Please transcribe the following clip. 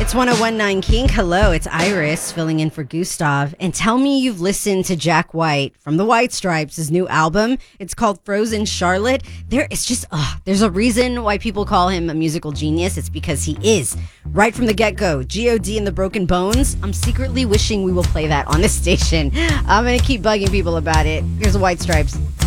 It's 1019 Kink. Hello, it's Iris filling in for Gustav. And tell me you've listened to Jack White from the White Stripes, his new album. It's called Frozen Charlotte. There's a reason why people call him a musical genius. It's because he is. Right from the get-go, G.O.D. and the Broken Bones. I'm secretly wishing we will play that on this station. I'm going to keep bugging people about it. Here's the White Stripes.